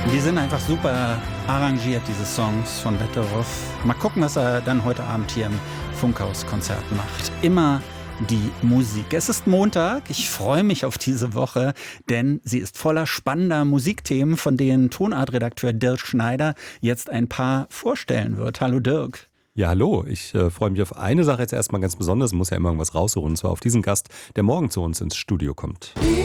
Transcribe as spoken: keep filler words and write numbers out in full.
Die sind einfach super arrangiert, diese Songs von Wetteroff. Mal gucken, was er dann heute Abend hier im Funkhaus-Konzert macht. Immer die Musik. Es ist Montag, ich freue mich auf diese Woche, denn sie ist voller spannender Musikthemen, von denen Tonart-Redakteur Dirk Schneider jetzt ein paar vorstellen wird. Hallo Dirk. Ja, hallo. Ich äh, freue mich auf eine Sache jetzt erstmal ganz besonders. Ich muss ja immer irgendwas rausholen, und zwar auf diesen Gast, der morgen zu uns ins Studio kommt.